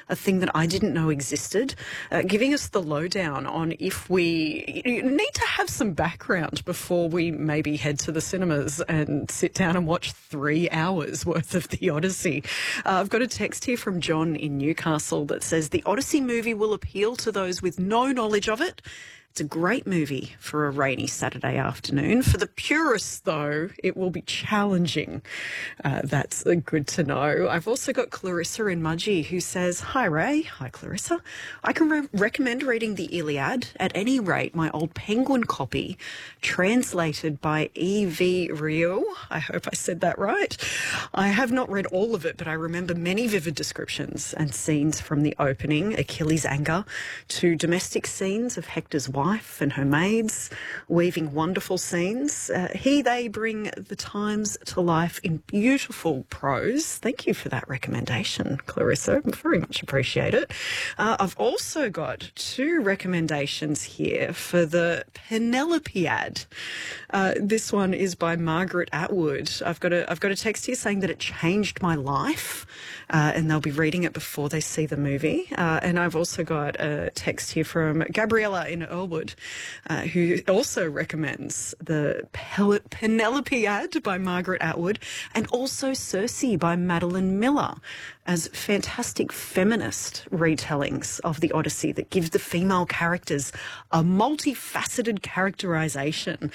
a thing that I didn't know existed, giving us the lowdown on if we need to have some background before we maybe head to the cinemas and sit down and watch 3 hours worth of The Odyssey. I've got a text here from John in Newcastle that says the Odyssey movie will appeal to those with no knowledge of it. It's a great movie for a rainy Saturday afternoon. For the purists, though, it will be challenging. That's good to know. I've also got Clarissa in Mudgee who says, "Hi, Ray." Hi, Clarissa. "I can recommend reading the Iliad. At any rate, my old Penguin copy, translated by E.V. Rieu. I hope I said that right. I have not read all of it, but I remember many vivid descriptions and scenes from the opening, Achilles' anger, to domestic scenes of Hector's wife and her maids, weaving wonderful scenes. They bring the times to life in beautiful prose." Thank you for that recommendation, Clarissa. Very much appreciate it. I've also got 2 recommendations here for the Penelopead. This one is by Margaret Atwood. I've got a text here saying that it changed my life, and they'll be reading it before they see the movie. And I've also got a text here from Gabriella in Earlwood, who also recommends the Penelopead by Margaret Atwood and also Circe by Madeline Miller as fantastic feminist retellings of the Odyssey that give the female characters a multifaceted characterisation.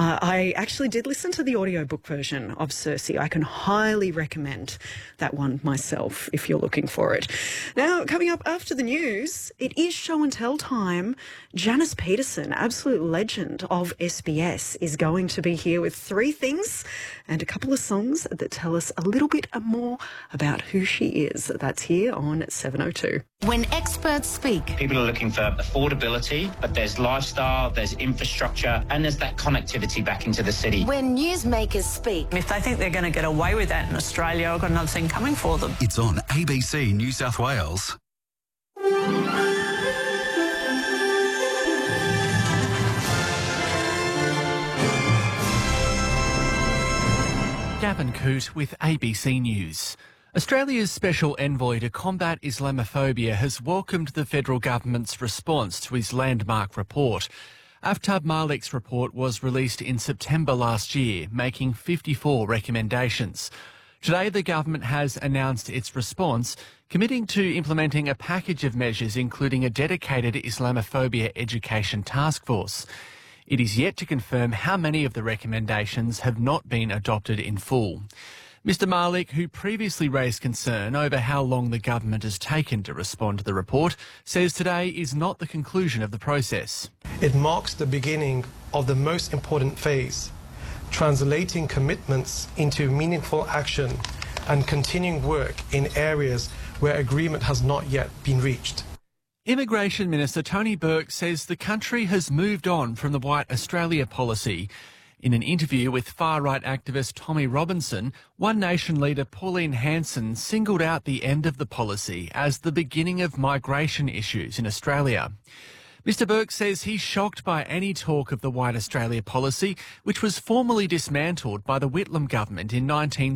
I actually did listen to the audiobook version of Circe. I can highly recommend that one myself if you're looking for it. Now, coming up after the news, it is show and tell time. Janice Peterson, absolute legend of SBS, is going to be here with 3 things and a couple of songs that tell us a little bit more about who she is. That's here on 702. When experts speak, people are looking for affordability, but there's lifestyle, there's infrastructure, and there's that connectivity back into the city. when newsmakers speak, If they think they're going to get away with that in Australia, I've got another thing coming for them. It's on ABC New South Wales. Gavin Coote with ABC News. Australia's special envoy to combat Islamophobia has welcomed the federal government's response to his landmark report. Aftab Malik's report was released in September last year, making 54 recommendations. Today, the government has announced its response, committing to implementing a package of measures including a dedicated Islamophobia education task force. It is yet to confirm how many of the recommendations have not been adopted in full. Mr Malik, who previously raised concern over how long the government has taken to respond to the report, says today is not the conclusion of the process. It marks the beginning of the most important phase, translating commitments into meaningful action and continuing work in areas where agreement has not yet been reached. Immigration Minister Tony Burke says the country has moved on from the White Australia policy. In an interview with far-right activist Tommy Robinson, One Nation leader Pauline Hanson singled out the end of the policy as the beginning of migration issues in Australia. Mr Burke says he's shocked by any talk of the White Australia policy, which was formally dismantled by the Whitlam government in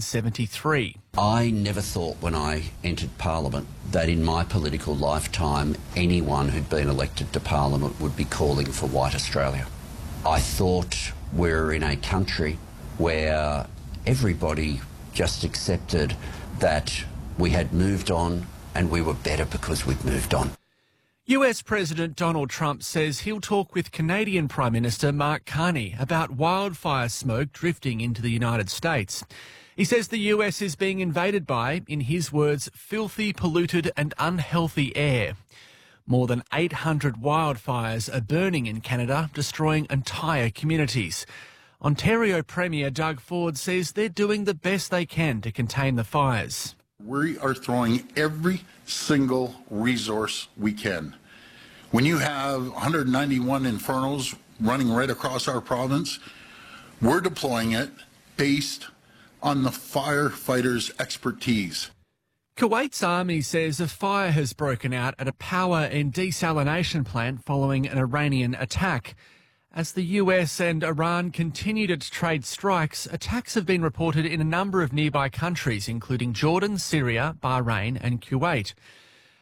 1973. I never thought when I entered Parliament that in my political lifetime anyone who'd been elected to Parliament would be calling for White Australia. I thought we're in a country where everybody just accepted that we had moved on and we were better because we'd moved on. US President Donald Trump says he'll talk with Canadian Prime Minister Mark Carney about wildfire smoke drifting into the United States. He says the US is being invaded by, in his words, filthy, polluted and unhealthy air. More than 800 wildfires are burning in Canada, destroying entire communities. Ontario Premier Doug Ford says they're doing the best they can to contain the fires. We are throwing every single resource we can. When you have 191 infernos running right across our province, we're deploying it based on the firefighters' expertise. Kuwait's army says a fire has broken out at a power and desalination plant following an Iranian attack. As the US and Iran continue to trade strikes, attacks have been reported in a number of nearby countries, including Jordan, Syria, Bahrain and Kuwait.